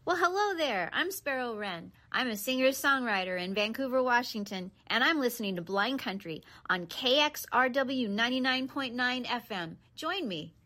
Well, hello there. I'm Sparrow Wren. I'm a singer-songwriter in Vancouver, Washington, and I'm listening to Blind Country on KXRW 99.9 FM. Join me.